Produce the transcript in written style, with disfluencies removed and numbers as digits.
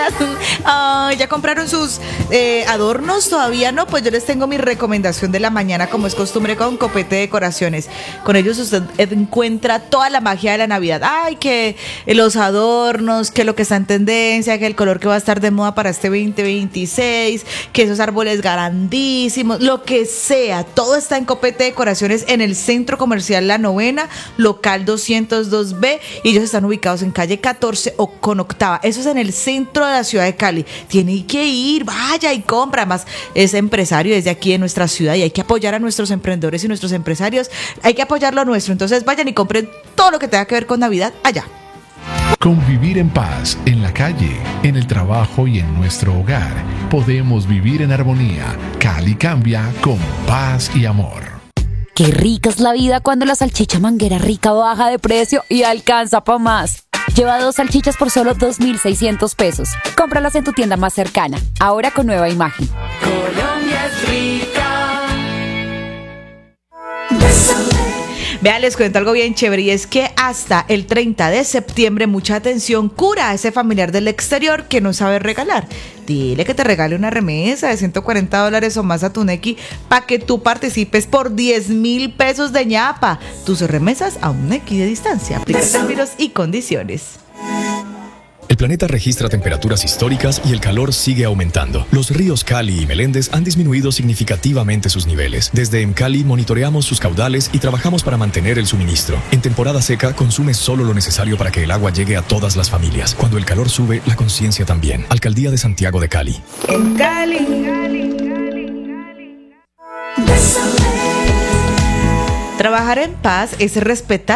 Navidad. Ay, ¿ya compraron sus adornos? ¿Todavía no? Pues yo les tengo mi recomendación de la mañana, como es costumbre, con Copete Decoraciones. Con ellos usted encuentra toda la magia de la Navidad. Ay, que los adornos, que lo que está en tendencia, que el color que va a estar de moda para este 2026, que esos árboles grandísimos, lo que sea. Todo está en Copete Decoraciones en el Centro Comercial La Novena, local 202B, y ellos están ubicados en calle 14 o con octava. Eso es en el centro de la ciudad de Cali. Tiene que ir, vaya y compra. Más es empresario desde aquí en nuestra ciudad y hay que apoyar a nuestros emprendedores y nuestros empresarios. Hay que apoyar lo nuestro. Entonces vayan y compren todo lo que tenga que ver con Navidad allá. Convivir en paz, en la calle, en el trabajo y en nuestro hogar. Podemos vivir en armonía. Cali cambia con paz y amor. Qué rica es la vida cuando la salchicha Manguera Rica baja de precio y alcanza pa' más. Lleva 2 salchichas por solo 2.600 pesos. Cómpralas en tu tienda más cercana, ahora con nueva imagen. Colombia es rica. Vean, les cuento algo bien chévere y es que hasta el 30 de septiembre, mucha atención, cura a ese familiar del exterior que no sabe regalar. Dile que te regale una remesa de $140 o más a tu Nequi para que tú participes por 10.000 pesos de ñapa. Tus remesas a un Nequi de distancia. Aplica términos y condiciones. El planeta registra temperaturas históricas y el calor sigue aumentando. Los ríos Cali y Meléndez han disminuido significativamente sus niveles. Desde EMCALI monitoreamos sus caudales y trabajamos para mantener el suministro. En temporada seca, consume solo lo necesario para que el agua llegue a todas las familias. Cuando el calor sube, la conciencia también. Alcaldía de Santiago de Cali. En Cali. Trabajar en paz es respetar